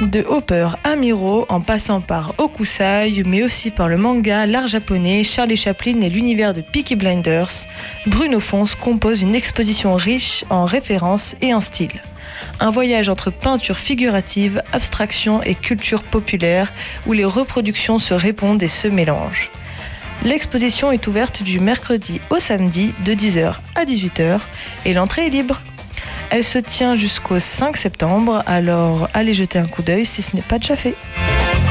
De Hopper à Miro, en passant par Hokusai, mais aussi par le manga, l'art japonais, Charlie Chaplin et l'univers de Peaky Blinders, Bruno Fons compose une exposition riche en références et en style. Un voyage entre peinture figurative, abstraction et culture populaire, où les reproductions se répondent et se mélangent. L'exposition est ouverte du mercredi au samedi de 10h à 18h et l'entrée est libre. Elle se tient jusqu'au 5 septembre, alors allez jeter un coup d'œil si ce n'est pas déjà fait.